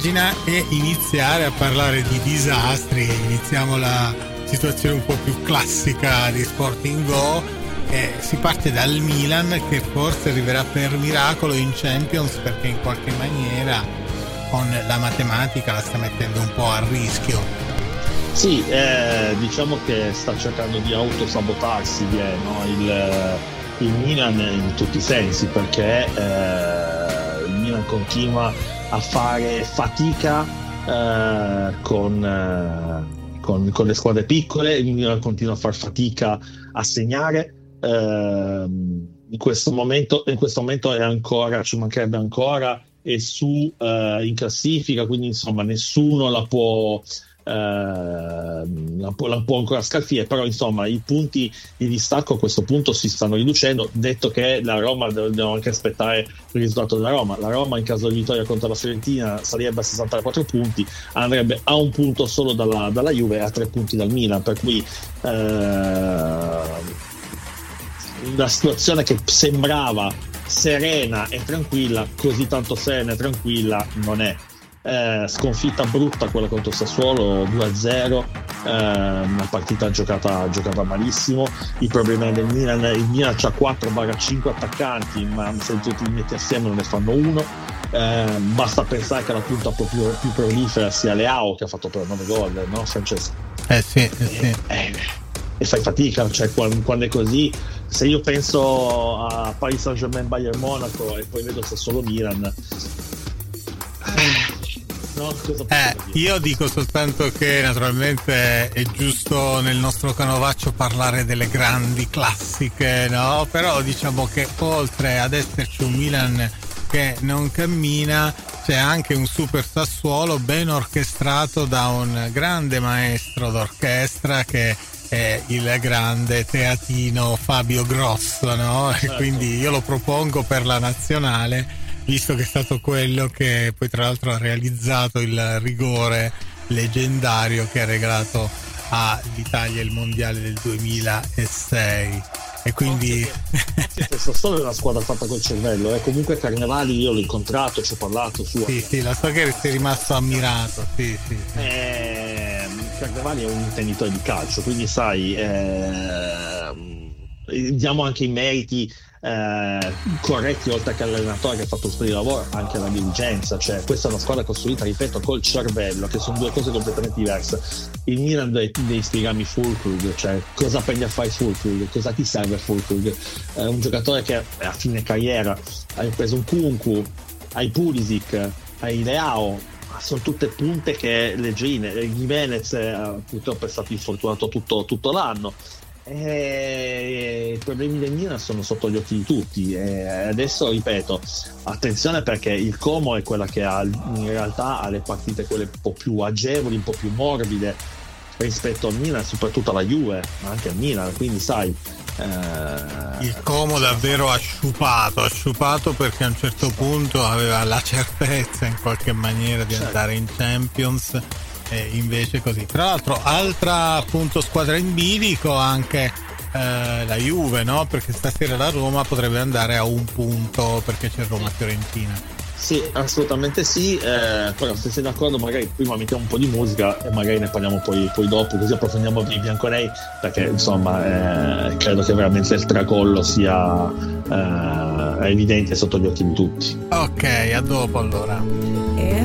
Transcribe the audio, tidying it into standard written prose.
Immagina e iniziare a parlare di disastri. Iniziamo la situazione un po' più classica di Sporting Go. Si parte dal Milan, che forse arriverà per miracolo in Champions, perché in qualche maniera con la matematica la sta mettendo un po' a rischio. Sì, diciamo che sta cercando di autosabotarsi il Milan in tutti i sensi, perché il Milan continua a fare fatica con le squadre piccole, il Milan continua a far fatica a segnare. In questo momento è ancora, ci mancherebbe ancora, è su in classifica, quindi insomma nessuno la può ancora scalfire, però insomma i punti di distacco a questo punto si stanno riducendo, detto che la Roma, dobbiamo anche aspettare il risultato della Roma. La Roma, in caso di vittoria contro la Fiorentina, sarebbe a 64 punti, andrebbe a un punto solo dalla Juve e a 3 punti dal Milan, per cui la situazione che sembrava serena e tranquilla, così tanto serena e tranquilla non è. Sconfitta brutta quella contro Sassuolo 2-0, una partita giocata malissimo. Il problema del Milan, il Milan c'ha 4-5 attaccanti, ma se tutti li metti assieme non ne fanno uno. Basta pensare che la punta più prolifera sia Leao, che ha fatto però 9 gol, no Francesco? Sì. E fai fatica, cioè quando è così. Se io penso a Paris Saint-Germain, Bayern Monaco e poi vedo Sassuolo Milan, no, io dico soltanto che naturalmente è giusto nel nostro canovaccio parlare delle grandi classiche, no? Però diciamo che oltre ad esserci un Milan che non cammina, c'è anche un super Sassuolo ben orchestrato da un grande maestro d'orchestra che è il grande teatino Fabio Grosso, no? E quindi io lo propongo per la nazionale, visto che è stato quello che poi tra l'altro ha realizzato il rigore leggendario che ha regalato all'Italia il mondiale del 2006. E quindi questa storia è una squadra fatta col cervello, comunque Carnevali io l'ho incontrato, ci ho parlato su. Sì, la so che sei rimasto ammirato. Sì. Carnevali è un intenditore di calcio, quindi sai, diamo anche i meriti corretti, oltre che all'allenatore che ha fatto un po' di lavoro, anche alla dirigenza. Cioè, questa è una squadra costruita, ripeto, col cervello, che sono due cose completamente diverse. Il Milan devi spiegarmi Füllkrug, cioè cosa prendi a fare Füllkrug, cosa ti serve Füllkrug? Un giocatore che è a fine carriera, hai preso un Kunku, hai Pulisic, hai Leao, sono tutte punte che leggerine. Jimenez purtroppo è stato infortunato tutto l'anno. I problemi del Milan sono sotto gli occhi di tutti, e adesso ripeto, attenzione, perché il Como è quella che in realtà ha le partite quelle un po' più agevoli, un po' più morbide rispetto al Milan, soprattutto alla Juve, ma anche al Milan, quindi sai, il Como davvero ha sciupato perché a un certo punto aveva la certezza in qualche maniera di andare in Champions, e invece così. Tra l'altro altra appunto squadra in bilico anche la Juve, no? Perché stasera la Roma potrebbe andare a un punto, perché c'è Roma-Fiorentina. Sì, assolutamente sì, però se sei d'accordo magari prima mettiamo un po' di musica e magari ne parliamo poi dopo, così approfondiamo i bianconei, perché insomma credo che veramente il tracollo sia evidente sotto gli occhi di tutti. Ok, a dopo allora.